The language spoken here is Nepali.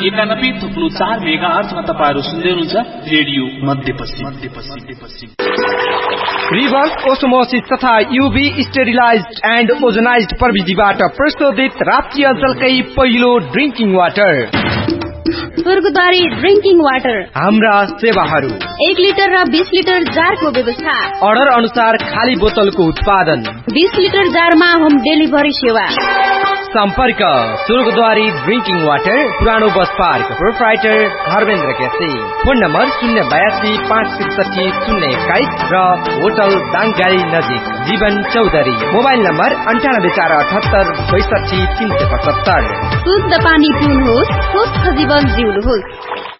91.4 मेगाहर्जमा तपाईहरु सुन्दै हुनुहुन्छ रेडियो मध्यपश्चिम। रिभर्स ओस्मोसिस तथा यूभी स्टेरिलाइज्ड एन्ड ओजोनाइज्ड प्रविधिबाट प्रशोधित राप्ती अञ्चलकै पहिलो ड्रिंकिङ वाटर स्वर्गद्वारी ड्रिंकिङ वाटर। हाम्रा सेवाहरू 1 लिटर र 20 लिटर जारको व्यवस्था। अर्डर अनुसार खाली बोतलको उत्पादन। 20 लिटर जारमा होम डेलिभरी सेवा। सम्पर्क स्वर्गद्वारी ड्रिंकिङ वाटर, पुरानो bus park, proprietor Dharmendra KC. Phone number 082 563 021 र होटल दाङगाई नजिक जीवन चौधरी। Mobile number 9848 62 375। शुद्ध पानी पिउनुहोस्, स्वस्थ जीवन जिउनुहोस्।